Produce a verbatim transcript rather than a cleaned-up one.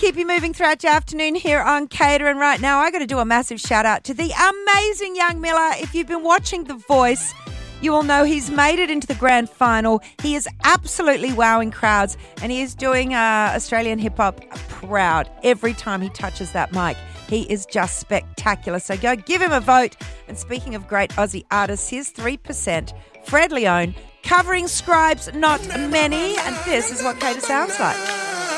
keep you moving throughout your afternoon here on Cater. And right now, I got to do a massive shout out to the amazing young Miller. If you've been watching The Voice, you will know he's made it into the grand final. He is absolutely wowing crowds, and he is doing uh, Australian hip hop proud every time he touches that mic. He is just spectacular. So go give him a vote. And speaking of great Aussie artists, here's three percent. Fred Leone covering Scribes Not Many. And this is what Cater sounds like.